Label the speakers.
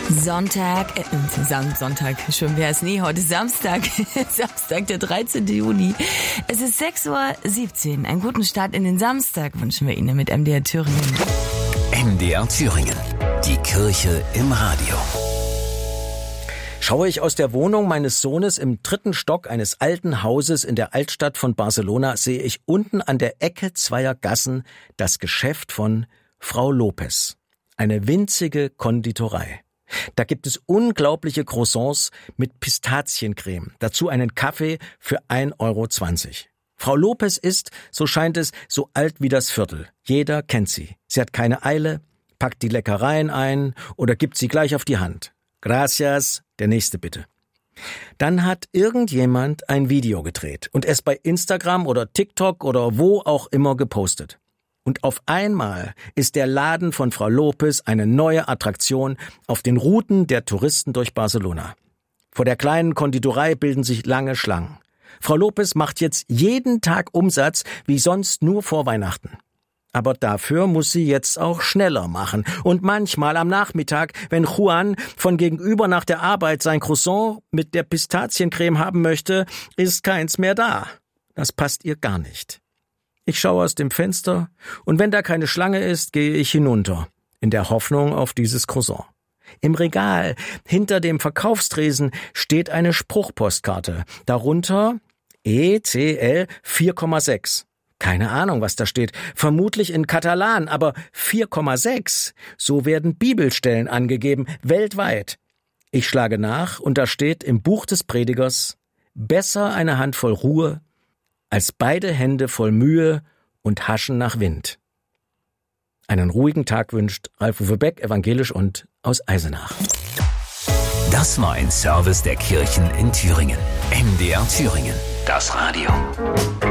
Speaker 1: Sonntag, schön wär's nie, heute Samstag, Samstag, der 13. Juni. Es ist 6:17 Uhr. Einen guten Start in den Samstag wünschen wir Ihnen mit MDR Thüringen.
Speaker 2: MDR Thüringen, die Kirche im Radio.
Speaker 3: Schaue ich aus der Wohnung meines Sohnes im 3. Stock eines alten Hauses in der Altstadt von Barcelona, sehe ich unten an der Ecke zweier Gassen das Geschäft von Frau Lopez. Eine winzige Konditorei. Da gibt es unglaubliche Croissants mit Pistaziencreme. Dazu einen Kaffee für 1,20 €. Frau Lopez ist, so scheint es, so alt wie das Viertel. Jeder kennt sie. Sie hat keine Eile, packt die Leckereien ein oder gibt sie gleich auf die Hand. Gracias, der nächste bitte. Dann hat irgendjemand ein Video gedreht und es bei Instagram oder TikTok oder wo auch immer gepostet. Und auf einmal ist der Laden von Frau Lopez eine neue Attraktion auf den Routen der Touristen durch Barcelona. Vor der kleinen Konditorei bilden sich lange Schlangen. Frau Lopez macht jetzt jeden Tag Umsatz wie sonst nur vor Weihnachten. Aber dafür muss sie jetzt auch schneller machen. Und manchmal am Nachmittag, wenn Juan von gegenüber nach der Arbeit sein Croissant mit der Pistaziencreme haben möchte, ist keins mehr da. Das passt ihr gar nicht. Ich schaue aus dem Fenster und wenn da keine Schlange ist, gehe ich hinunter, in der Hoffnung auf dieses Croissant. Im Regal hinter dem Verkaufstresen steht eine Spruchpostkarte. Darunter ECL 4,6. Keine Ahnung, was da steht. Vermutlich in Katalan, aber 4,6. So werden Bibelstellen angegeben, weltweit. Ich schlage nach und da steht im Buch des Predigers: Besser eine Handvoll Ruhe als beide Hände voll Mühe und Haschen nach Wind. Einen ruhigen Tag wünscht Ralf-Uwe Beck, evangelisch und aus Eisenach.
Speaker 2: Das war ein Service der Kirchen in Thüringen. MDR Thüringen, das Radio.